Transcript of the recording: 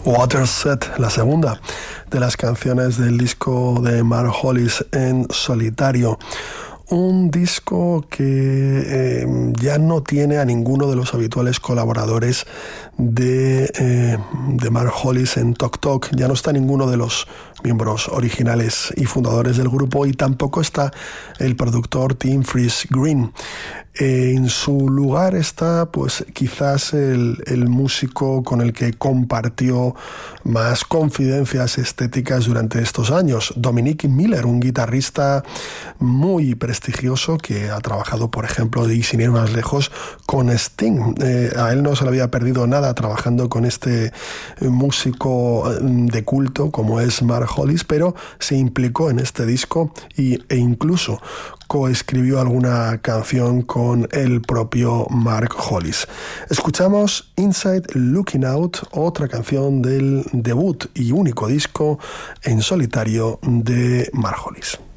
Waterset, la segunda de las canciones del disco de Mark Hollis en solitario. Un disco que ya no tiene a ninguno de los habituales colaboradores de Mark Hollis en Talk Talk. Ya no está ninguno de los miembros originales y fundadores del grupo, y tampoco está el productor Tim Friese-Greene. En su lugar está, pues, quizás el músico con el que compartió más confidencias estéticas durante estos años, Dominic Miller, un guitarrista muy prestigioso que ha trabajado, por ejemplo, y sin ir más lejos, con Sting. A él no se le había perdido nada trabajando con este músico de culto como es Mark Hollis, pero se implicó en este disco e incluso coescribió alguna canción con el propio Mark Hollis. Escuchamos Inside Looking Out, otra canción del debut y único disco en solitario de Mark Hollis.